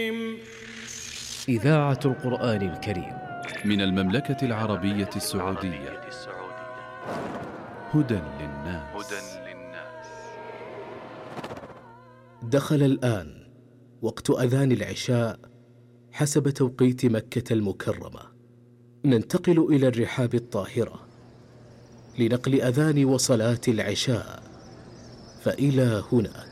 إذاعة القرآن الكريم من المملكة العربية السعودية. هدى للناس. دخل الآن وقت أذان العشاء حسب توقيت مكة المكرمة. ننتقل إلى الرحاب الطاهرة لنقل أذان وصلاة العشاء، فإلى هناك.